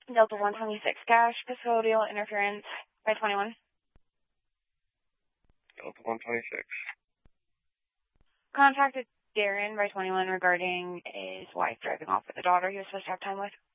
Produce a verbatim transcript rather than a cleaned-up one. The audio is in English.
Delta one twenty-six cash, custodial interference by twenty-one. Delta one twenty-six. Contacted Darren by twenty-one regarding his wife driving off with the daughter he was supposed to have time with.